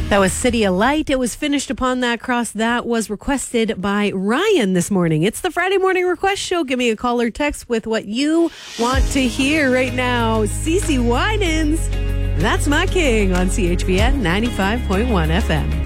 That was City of Light. It was Finished Upon That Cross. That was requested by Ryan this morning. It's the Friday Morning Request Show. Give me a call or text with what you want to hear right now. CeCe Winans, That's My King on CHBN 95.1 FM.